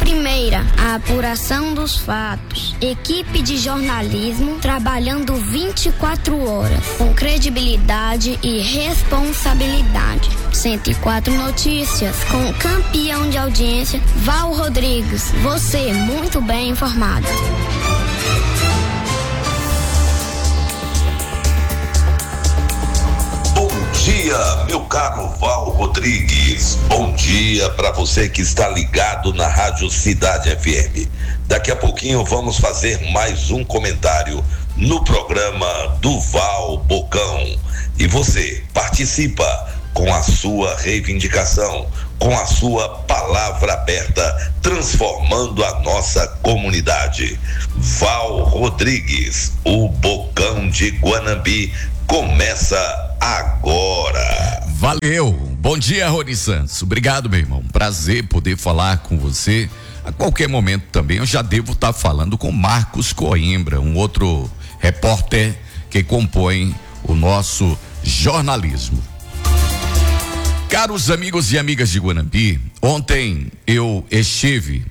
Primeira, a apuração dos fatos. Equipe de jornalismo trabalhando 24 horas, com credibilidade e responsabilidade. 104 Notícias, com o campeão de audiência, Val Rodrigues. Você muito bem informado. Bom dia, meu caro Val Rodrigues. Bom dia para você que está ligado na Rádio Cidade FM. Daqui a pouquinho vamos fazer mais um comentário no programa do Val Bocão. E você participa com a sua reivindicação, com a sua palavra aberta, transformando a nossa comunidade. Val Rodrigues, o Bocão de Guanambi, começa agora. Valeu, bom dia, Rony Santos, obrigado, meu irmão, prazer poder falar com você. A qualquer momento também eu já devo estar falando com Marcos Coimbra, um outro repórter que compõe o nosso jornalismo. Caros amigos e amigas de Guanambi, ontem eu estive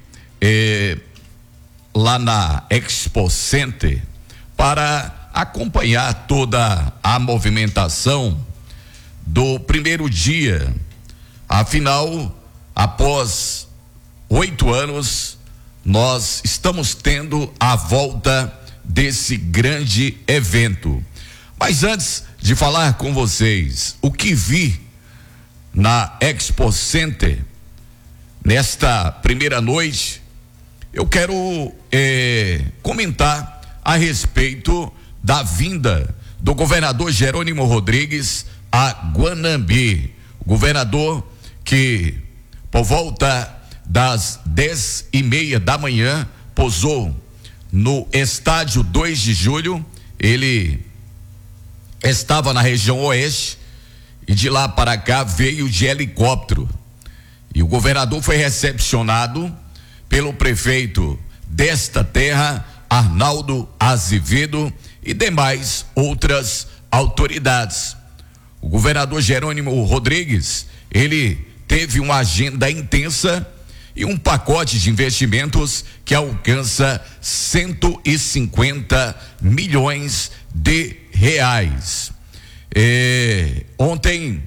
lá na Expo Center para acompanhar toda a movimentação do primeiro dia. Afinal, após 8 anos, nós estamos tendo a volta desse grande evento. Mas antes de falar com vocês o que vi na Expo Center nesta primeira noite, eu quero comentar a respeito da vinda do governador Jerônimo Rodrigues a Guanambi. O governador que, por volta das 10:30 da manhã, pousou no estádio 2 de julho. Ele estava na região oeste e de lá para cá veio de helicóptero. E o governador foi recepcionado pelo prefeito desta terra, Arnaldo Azevedo, e demais outras autoridades. O governador Jerônimo Rodrigues, ele teve uma agenda intensa e um pacote de investimentos que alcança 150 milhões de reais. Ontem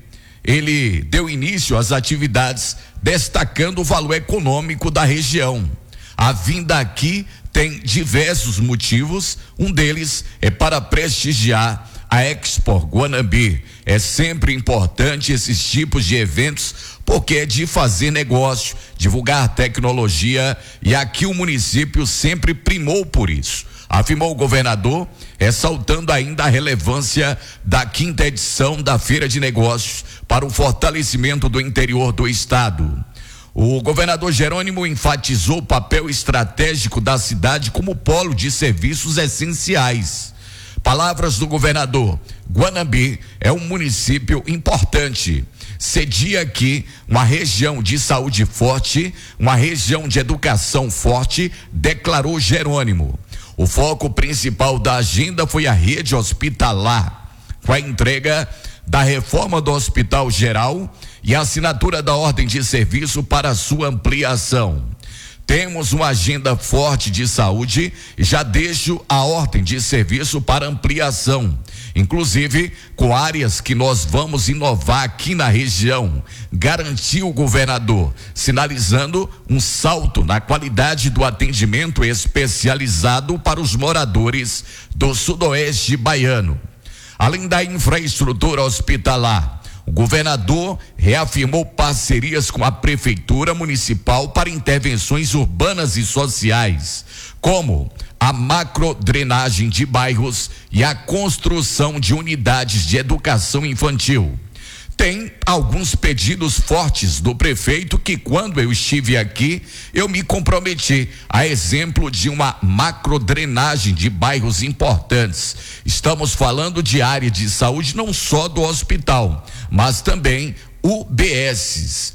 ele deu início às atividades destacando o valor econômico da região. A vinda aqui tem diversos motivos, um deles é para prestigiar a Expo Guanambi. É sempre importante esses tipos de eventos porque é de fazer negócio, divulgar tecnologia, e aqui o município sempre primou por isso, afirmou o governador, ressaltando ainda a relevância da 5ª edição da Feira de Negócios para o fortalecimento do interior do estado. O governador Jerônimo enfatizou o papel estratégico da cidade como polo de serviços essenciais. Palavras do governador: Guanambi é um município importante. Cedia aqui uma região de saúde forte, uma região de educação forte, declarou Jerônimo. O foco principal da agenda foi a rede hospitalar, com a entrega da reforma do Hospital Geral e a assinatura da ordem de serviço para sua ampliação. Temos uma agenda forte de saúde e já deixo a ordem de serviço para ampliação, inclusive com áreas que nós vamos inovar aqui na região, garantiu o governador, sinalizando um salto na qualidade do atendimento especializado para os moradores do sudoeste baiano. Além da infraestrutura hospitalar, o governador reafirmou parcerias com a Prefeitura Municipal para intervenções urbanas e sociais, como a macrodrenagem de bairros e a construção de unidades de educação infantil. Tem alguns pedidos fortes do prefeito que, quando eu estive aqui, eu me comprometi, a exemplo de uma macrodrenagem de bairros importantes. Estamos falando de área de saúde não só do hospital, mas também UBSs,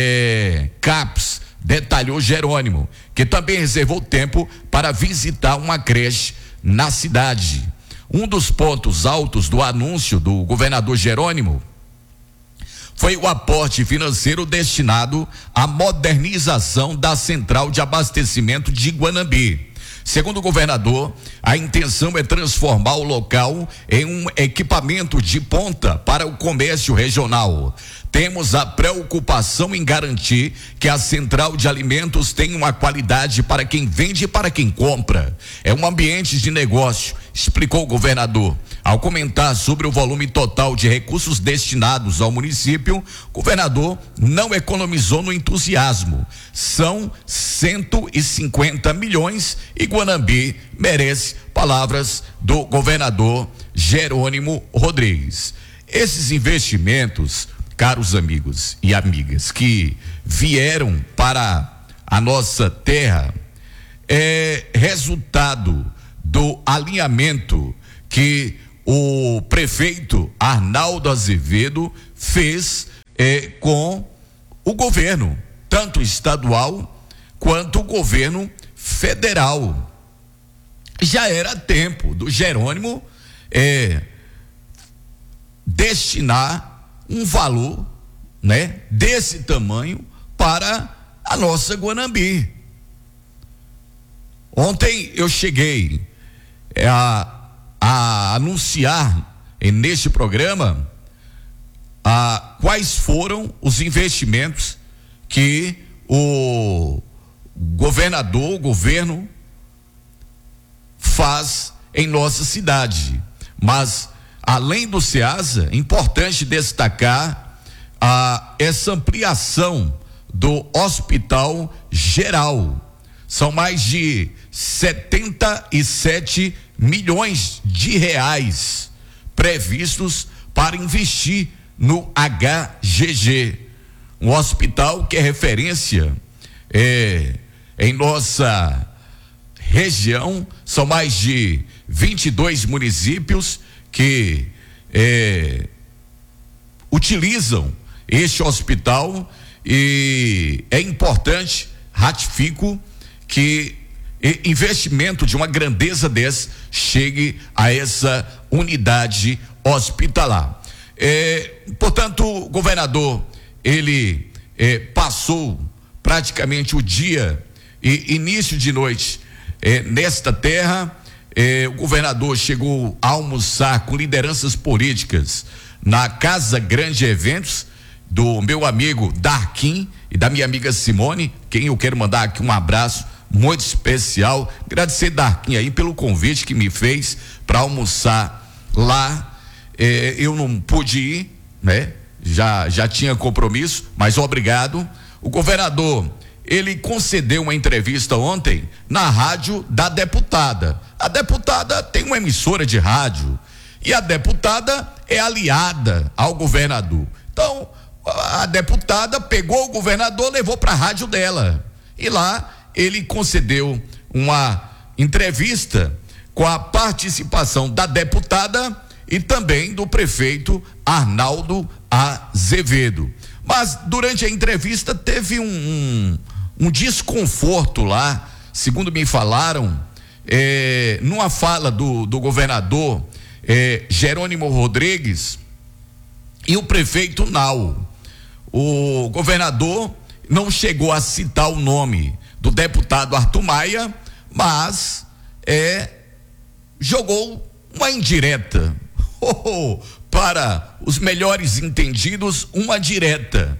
CAPs, detalhou Jerônimo, que também reservou tempo para visitar uma creche na cidade. Um dos pontos altos do anúncio do governador Jerônimo foi o aporte financeiro destinado à modernização da central de abastecimento de Guanambi. Segundo o governador, a intenção é transformar o local em um equipamento de ponta para o comércio regional. Temos a preocupação em garantir que a central de alimentos tenha uma qualidade para quem vende e para quem compra. É um ambiente de negócio, explicou o governador. Ao comentar sobre o volume total de recursos destinados ao município, o governador não economizou no entusiasmo. São 150 milhões e Guanambi merece palavras do governador Jerônimo Rodrigues. Esses investimentos, caros amigos e amigas, que vieram para a nossa terra, é resultado do alinhamento que o prefeito Arnaldo Azevedo fez com o governo, tanto estadual quanto o governo federal. Já era tempo do Jerônimo destinar um valor, né, desse tamanho para a nossa Guanambi. Ontem eu cheguei a anunciar neste programa quais foram os investimentos que o governo faz em nossa cidade. Mas além do SEASA, é importante destacar essa ampliação do Hospital Geral. São mais de 77 milhões de reais previstos para investir no HGG, um hospital que é referência em nossa região. São mais de 22 municípios que utilizam este hospital, e é importante, ratifico, que investimento de uma grandeza dessa chegue a essa unidade hospitalar. Portanto, o governador, ele passou praticamente o dia e início de noite nesta terra. O governador chegou a almoçar com lideranças políticas na Casa Grande Eventos do meu amigo Darquim e da minha amiga Simone, quem eu quero mandar aqui um abraço muito especial. Agradecer Darquim aí pelo convite que me fez para almoçar lá. Eu não pude ir, né? Já tinha compromisso, mas obrigado. O governador, ele concedeu uma entrevista ontem na rádio da deputada. A deputada tem uma emissora de rádio e a deputada é aliada ao governador. Então, a deputada pegou o governador, levou para a rádio dela. E lá ele concedeu uma entrevista com a participação da deputada e também do prefeito Arnaldo Azevedo. Mas durante a entrevista teve um desconforto lá, segundo me falaram, numa fala do governador Jerônimo Rodrigues e o prefeito Nau. O governador não chegou a citar o nome do deputado Arthur Maia, mas jogou uma indireta para os melhores entendidos, uma direta.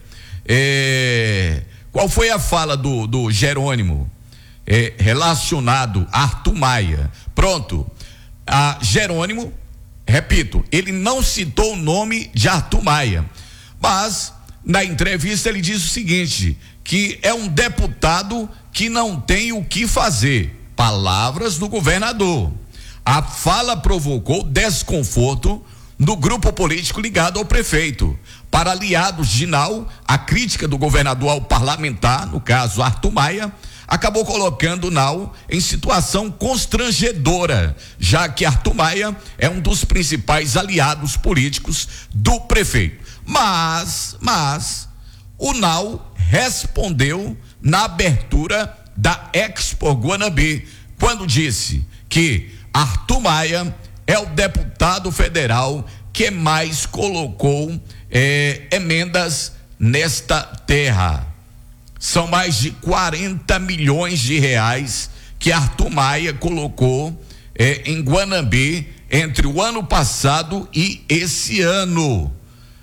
Qual foi a fala do Jerônimo relacionado a Arthur Maia? Pronto, a Jerônimo, repito, ele não citou o nome de Arthur Maia, mas na entrevista ele diz o seguinte, que é um deputado que não tem o que fazer. Palavras do governador. A fala provocou desconforto no grupo político ligado ao prefeito. Para aliados de Nau, a crítica do governador ao parlamentar, no caso Arthur Maia, acabou colocando Nau em situação constrangedora, já que Arthur Maia é um dos principais aliados políticos do prefeito. Mas o Nau respondeu na abertura da Expo Guanambi, quando disse que Arthur Maia é o deputado federal que mais colocou emendas nesta terra. São mais de 40 milhões de reais que Arthur Maia colocou em Guanambi entre o ano passado e esse ano.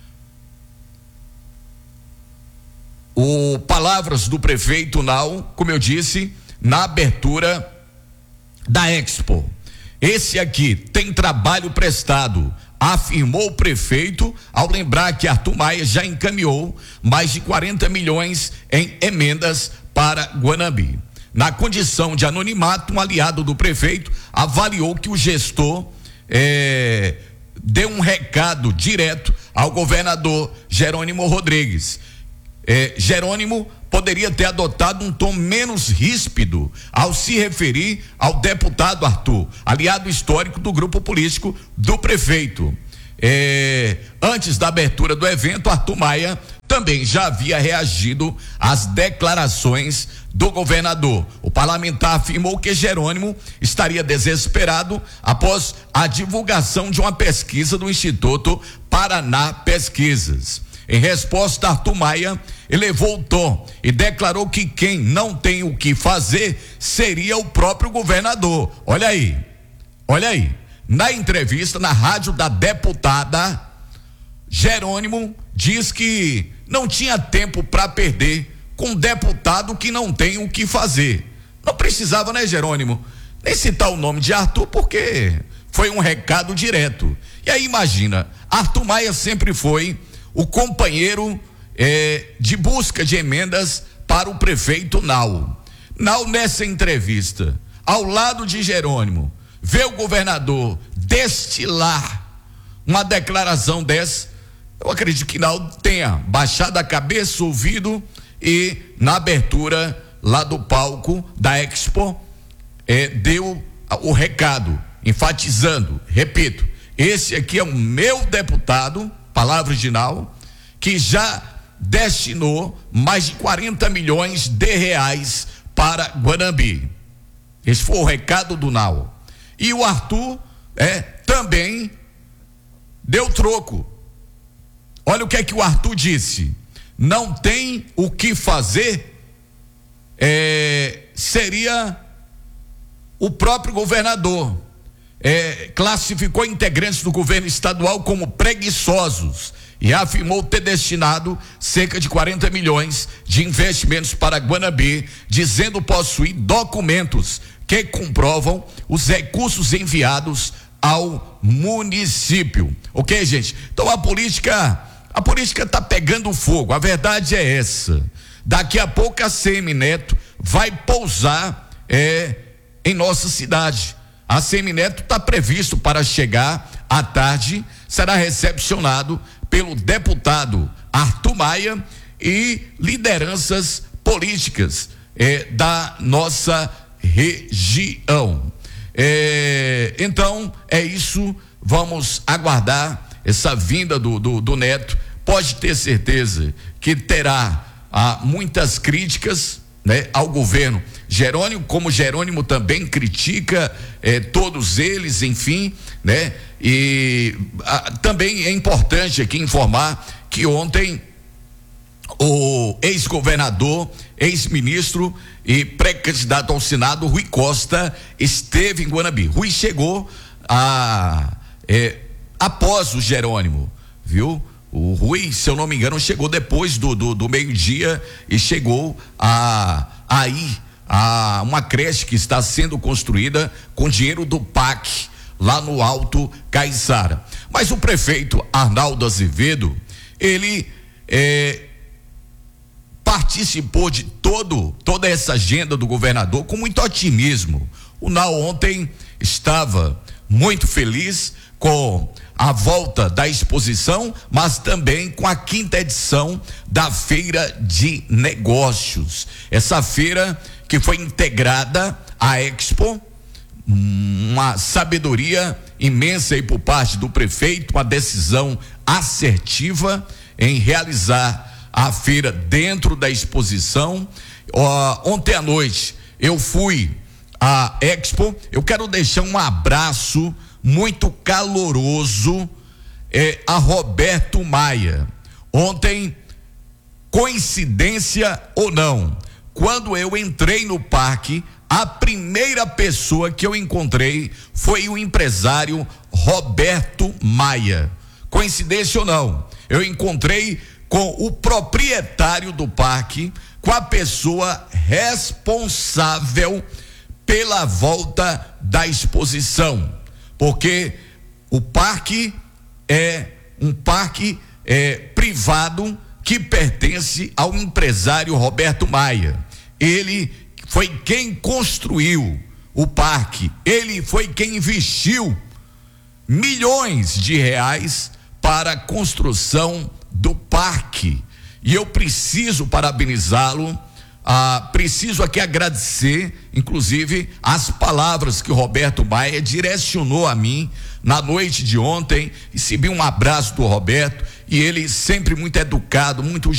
Palavras do prefeito Nau, como eu disse, na abertura da Expo. Esse aqui tem trabalho prestado, afirmou o prefeito, ao lembrar que Arthur Maia já encaminhou mais de 40 milhões em emendas para Guanambi. Na condição de anonimato, um aliado do prefeito avaliou que o gestor deu um recado direto ao governador Jerônimo Rodrigues. Jerônimo poderia ter adotado um tom menos ríspido ao se referir ao deputado Arthur, aliado histórico do grupo político do prefeito. Antes da abertura do evento, Arthur Maia também já havia reagido às declarações do governador. O parlamentar afirmou que Jerônimo estaria desesperado após a divulgação de uma pesquisa do Instituto Paraná Pesquisas. Em resposta, Arthur Maia elevou o tom e declarou que quem não tem o que fazer seria o próprio governador. Olha aí. Na entrevista na rádio da deputada, Jerônimo diz que não tinha tempo para perder com um deputado que não tem o que fazer. Não precisava, né, Jerônimo, nem citar o nome de Arthur, porque foi um recado direto. E aí imagina, Arthur Maia sempre foi o companheiro de busca de emendas para o prefeito Nau. Nau, nessa entrevista, ao lado de Jerônimo, vê o governador destilar uma declaração dessa. Eu acredito que Nau tenha baixado a cabeça, ouvido, e na abertura lá do palco da Expo deu o recado, enfatizando, repito, esse aqui é o meu deputado, palavras de Nau, que já destinou mais de 40 milhões de reais para Guanambi. Esse foi o recado do Nau. E o Arthur também deu troco. Olha o que é que o Arthur disse: não tem o que fazer, seria o próprio governador. Classificou integrantes do governo estadual como preguiçosos e afirmou ter destinado cerca de 40 milhões de investimentos para Guanambi, dizendo possuir documentos que comprovam os recursos enviados ao município. Ok, gente? Então a política está pegando fogo. A verdade é essa. Daqui a pouco a Semineto vai pousar em nossa cidade. A Semineto está previsto para chegar à tarde, será recepcionado pelo deputado Arthur Maia e lideranças políticas da nossa região. Então é isso, vamos aguardar essa vinda do Neto. Pode ter certeza que terá muitas críticas, né, ao governo Jerônimo, como Jerônimo também critica todos eles, enfim, né? E também é importante aqui informar que ontem o ex-governador, ex-ministro e pré-candidato ao Senado, Rui Costa, esteve em Guanambi. Rui chegou após o Jerônimo, viu? O Rui, se eu não me engano, chegou depois do meio-dia e chegou aí a uma creche que está sendo construída com dinheiro do PAC lá no Alto Caiçara. Mas o prefeito Arnaldo Azevedo, ele participou de toda essa agenda do governador com muito otimismo. O Nau ontem estava muito feliz com a volta da exposição, mas também com a 5ª edição da Feira de Negócios. Essa feira que foi integrada à Expo, uma sabedoria imensa aí por parte do prefeito, uma decisão assertiva em realizar a feira dentro da exposição. Ontem à noite eu fui à Expo. Eu quero deixar um abraço muito caloroso a Roberto Maia. Ontem, coincidência ou não, quando eu entrei no parque, a primeira pessoa que eu encontrei foi o empresário Roberto Maia. Coincidência ou não, eu encontrei com o proprietário do parque, com a pessoa responsável pela volta da exposição, porque o parque é um parque privado que pertence ao empresário Roberto Maia. Ele foi quem construiu o parque, ele foi quem investiu milhões de reais para a construção do parque. E eu preciso parabenizá-lo, preciso aqui agradecer, inclusive, as palavras que o Roberto Maia direcionou a mim na noite de ontem. Recebi um abraço do Roberto, e ele sempre muito educado, muito